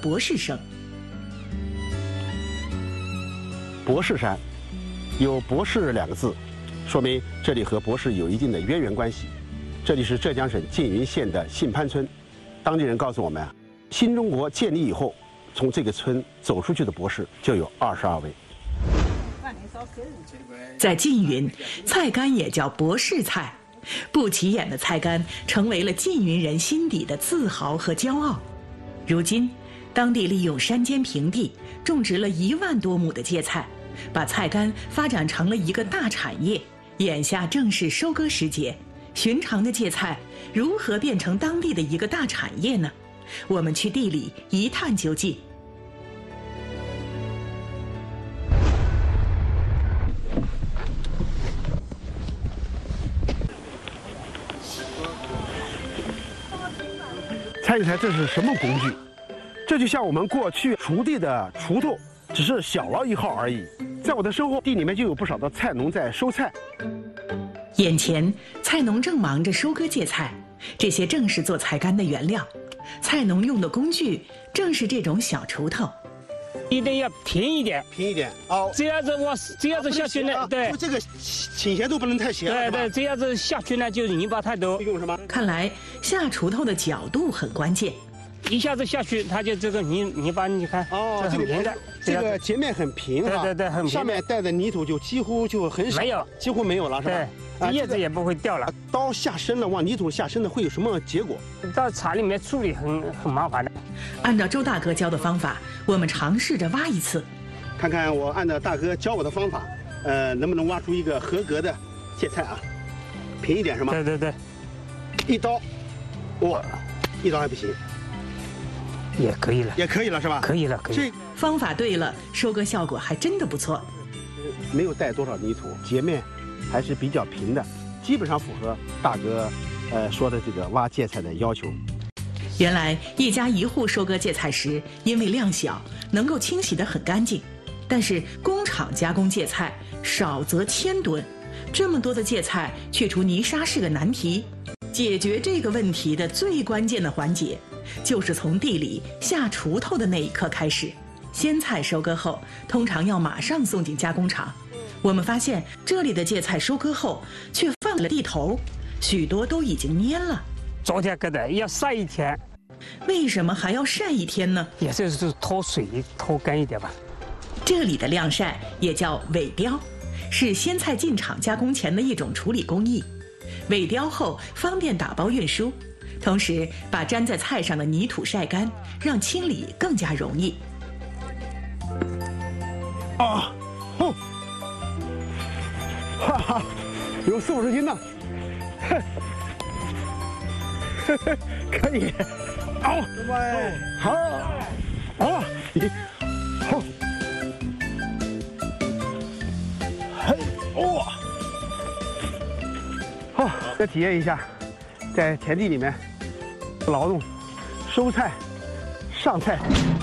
博士生。 博士山，有博士2个字，说明这里和博士有一定的渊源关系。这里是浙江省缙云县的信潘村，当地人告诉我们，新中国建立以后，从这个村走出去的博士就有22位。 在缙云，菜干也叫博士菜，不起眼的菜干成为了缙云人心底的自豪和骄傲。如今，当地利用山间平地种植了1万多亩的芥菜，把菜干发展成了一个大产业。眼下正是收割时节，寻常的芥菜如何变成当地的一个大产业呢？我们去地里一探究竟。 猜一猜这是什么工具？这就像我们过去锄地的锄头，只是小了1号而已。在我的身后，地里面就有不少的菜农在收菜。 眼前，菜农正忙着收割芥菜，这些正是做菜干的原料。菜农用的工具正是这种小锄头。 一定要平一点， 平一点哦。 这样子下去呢，对， 这个倾斜度不能太斜。 对，这样子下去呢就泥巴太多。 用什么？ 看来下锄头的角度很关键。 一下子下去，它就这个泥巴，你看哦， 这很平的， 这个截面很平哈， 对，很平。 上面带的泥土就几乎就很少， 没有， 几乎没有了，是吧？ 对，叶子也不会掉了。 刀下深了，往泥土下深了，会有什么结果？ 到厂里面处理很麻烦的。 按照周大哥教的方法，我们尝试着挖一次， 看看我按照大哥教我的方法，能不能挖出一个合格的芥菜啊？平一点是吗？ 对， 一刀，哇，一刀还不行。 也可以了， 也可以了是吧？ 可以了。 这方法对了，收割效果还真的不错。 没有带多少泥土，截面还是比较平的，基本上符合大哥说的这个挖芥菜的要求。 原来一家1户收割芥菜时，因为量小，能够清洗得很干净。但是工厂加工芥菜少则1000吨，这么多的芥菜去除泥沙是个难题。解决这个问题的最关键的环节，就是从地里下锄头的那一刻开始。鲜菜收割后，通常要马上送进加工厂。我们发现这里的芥菜收割后却放了地头，许多都已经蔫了。 昨天割的，要晒1天。 为什么还要晒1天呢？ 也就是脱水脱干一点吧。 这里的晾晒也叫萎凋，是鲜菜进厂加工前的一种处理工艺。萎凋后方便打包运输，同时把粘在菜上的泥土晒干，让清理更加容易。 啊，哦，哈哈，有40-50斤呢，可以，好，好，好，好，嘿，哇，好，再体验一下，在田地里面劳动、收菜、上菜。